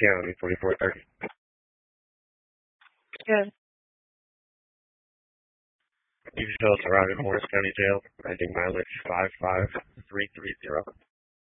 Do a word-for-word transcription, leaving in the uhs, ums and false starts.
County, twenty-four thirty. Good. You just arrived at Morris County Jail, ending mileage five five three three zero.